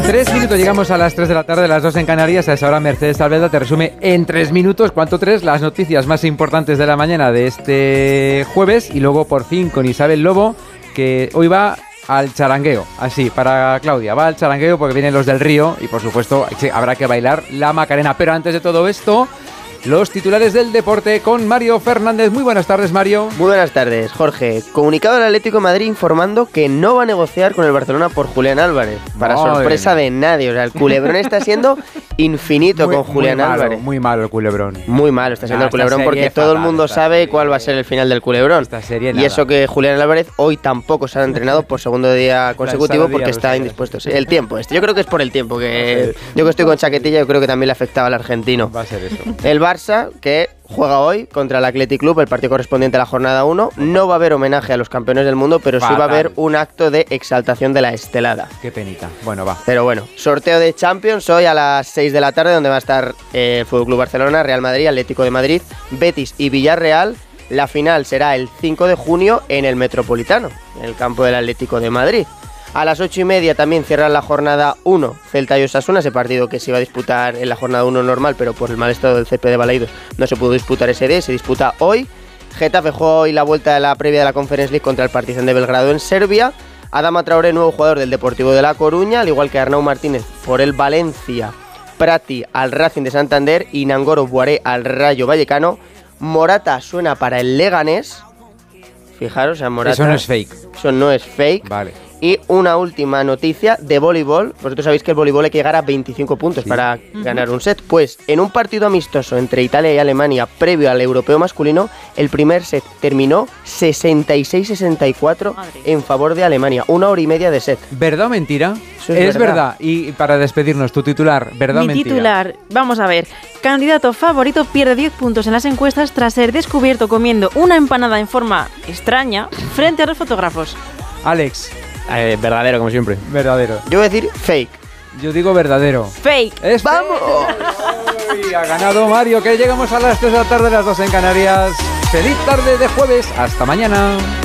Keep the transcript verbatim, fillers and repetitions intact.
Tres minutos, llegamos a las tres de la tarde, las dos en Canarias. A esa hora Mercedes Alveda te resume en tres minutos, ¿cuánto tres? Las noticias más importantes de la mañana de este jueves. Y luego por fin con Isabel Lobo, que hoy va al charangueo. Así, para Claudia, va al charangueo porque vienen los del Río y por supuesto habrá que bailar la Macarena. Pero antes de todo esto, los titulares del deporte con Mario Fernández. Muy buenas tardes, Mario. Muy buenas tardes, Jorge. Comunicado del Atlético de Madrid informando que no va a negociar con el Barcelona por Julián Álvarez. Para Madre sorpresa de nadie. O sea, el culebrón está siendo infinito muy, con Julián muy malo, Álvarez. Muy malo el culebrón. Muy malo está siendo nah, el culebrón porque todo fatal, el mundo sabe serie, cuál va a ser el final del culebrón. Esta serie y nada. Eso que Julián Álvarez hoy tampoco se ha entrenado por segundo día consecutivo porque está indispuesto. Sí, el tiempo este. Yo creo que es por el tiempo. que Yo que estoy con chaquetilla, yo creo que también le afectaba al argentino. Va a ser eso. El Barça, que juega hoy contra el Athletic Club, el partido correspondiente a la jornada uno. No va a haber homenaje a los campeones del mundo, pero Fatal. sí va a haber un acto de exaltación de la estelada. Qué penita. Bueno, va. Pero bueno, sorteo de Champions hoy a las seis de la tarde, donde va a estar eh, el Fútbol Club Barcelona, Real Madrid, Atlético de Madrid, Betis y Villarreal. La final será el cinco de junio en el Metropolitano, en el campo del Atlético de Madrid. A las ocho y media también cierran la jornada uno, Celta y Osasuna, ese partido que se iba a disputar en la jornada uno normal, pero por el mal estado del C P de Balaidos no se pudo disputar ese día, se disputa hoy. Getafe juega hoy la vuelta de la previa de la Conference League contra el Partizan de Belgrado en Serbia. Adama Traoré, nuevo jugador del Deportivo de La Coruña, al igual que Arnau Martínez por el Valencia, Prati al Racing de Santander y Nangoro Buaré al Rayo Vallecano. Morata suena para el Leganés. Fijaros, o sea, Morata... Eso no es fake. Eso no es fake. Vale. Y una última noticia de voleibol. Vosotros sabéis que el voleibol hay que llegar a veinticinco puntos sí. para uh-huh. ganar un set. Pues en un partido amistoso entre Italia y Alemania previo al europeo masculino, el primer set terminó sesenta y seis a sesenta y cuatro en favor de Alemania. Una hora y media de set. ¿Verdad o mentira? Eso es, es verdad. verdad. Y para despedirnos, tu titular, ¿verdad o mentira? Mi titular, vamos a ver. Candidato favorito pierde diez puntos en las encuestas tras ser descubierto comiendo una empanada en forma extraña frente a los fotógrafos. Alex. Eh, verdadero, como siempre. Verdadero. Yo voy a decir fake. Yo digo verdadero. Fake. Es ¡Vamos! Fake. Ha ganado Mario, que llegamos a las tres de la tarde, las dos en Canarias. Feliz tarde de jueves. Hasta mañana.